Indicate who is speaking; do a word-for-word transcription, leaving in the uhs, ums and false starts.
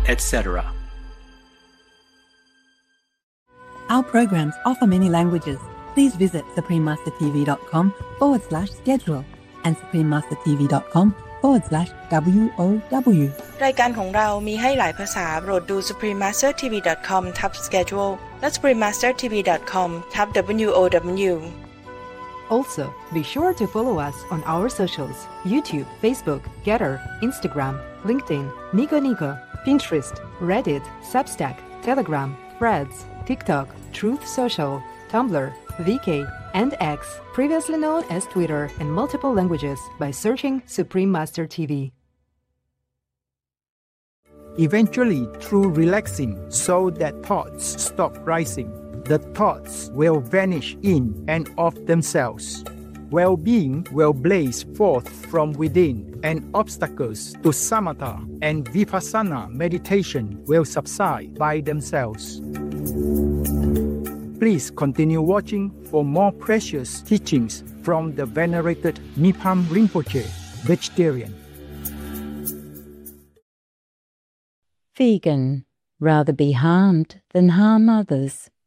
Speaker 1: et cetera.
Speaker 2: Our programs offer many languages. Please visit suprememastertv.com forward slash schedule and suprememastertv.com forward slash WOW
Speaker 3: รายการของเรามีให้หลายภาษาโปรดดู สุพรีมมาสเตอร์ทีวี ดอท คอม ทับ schedule และ สุพรีมมาสเตอร์ทีวี ดอท คอม ทับ ดับเบิลยู โอ ดับเบิลยู
Speaker 4: Also, be sure to follow us on our socials: YouTube, Facebook, Getter, Instagram, LinkedIn, Nico Nico, Pinterest, Reddit, Substack, Telegram, Threads, TikTok, Truth Social, Tumblr, V K, and X, previously known as Twitter, in multiple languages by searching Supreme Master T V.
Speaker 5: Eventually, through relaxing so that thoughts stop rising, the thoughts will vanish in and of themselves. Well-being will blaze forth from within, and obstacles to samatha and vipassana meditation will subside by themselves. Please continue watching for more precious teachings from the venerated Mipham Rinpoche, vegetarian.
Speaker 6: Vegan. Rather be harmed than harm others.